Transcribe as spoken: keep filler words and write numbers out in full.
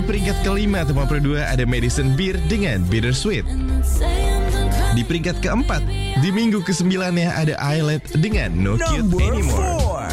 peringkat kelima atau lima puluh dua ada Madison Beer dengan Bittersweet. Di peringkat keempat, di minggu kesembilan ya ada Islet dengan No Cute Number Anymore. four.